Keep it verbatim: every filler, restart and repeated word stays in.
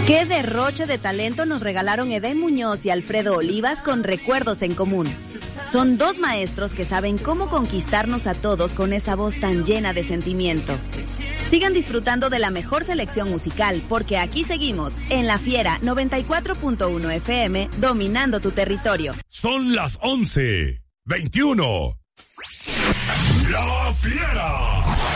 Qué derroche de talento nos regalaron Edén Muñoz y Alfredo Olivas con Recuerdos en Común. Son dos maestros que saben cómo conquistarnos a todos con esa voz tan llena de sentimiento. Sigan disfrutando de la mejor selección musical, porque aquí seguimos, en La Fiera noventa y cuatro punto uno F M, dominando tu territorio. Son las once veintiuno. La Fiera.